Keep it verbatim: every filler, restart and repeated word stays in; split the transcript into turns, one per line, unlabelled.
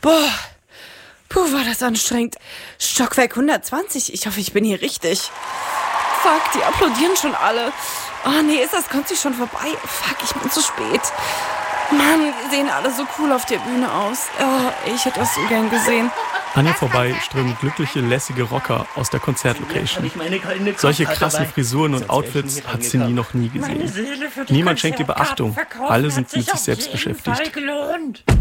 Boah, puh, war das anstrengend. Stockwerk hundertzwanzig, ich hoffe, ich bin hier richtig. Fuck, die applaudieren schon alle. Oh nee, ist das Konzert schon vorbei? Fuck, ich bin zu spät. Mann, die sehen alle so cool auf der Bühne aus. Oh, ich hätte das so gern gesehen.
An ihr vorbei strömen glückliche, lässige Rocker aus der Konzertlocation. Solche krassen Frisuren und Outfits hat Cindy noch nie gesehen. Niemand schenkt ihr Beachtung. Alle sind mit sich selbst beschäftigt.